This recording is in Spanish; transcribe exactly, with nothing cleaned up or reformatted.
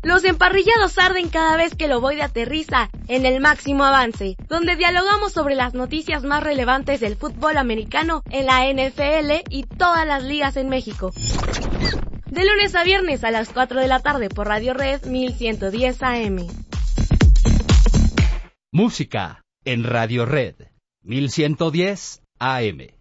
Los emparrillados arden cada vez que el Ovoide aterriza en el máximo avance, donde dialogamos sobre las noticias más relevantes del fútbol americano en la N F L y todas las ligas en México. De lunes a viernes a las cuatro de la tarde por Radio Red mil ciento diez A M. Música en Radio Red mil ciento diez A M.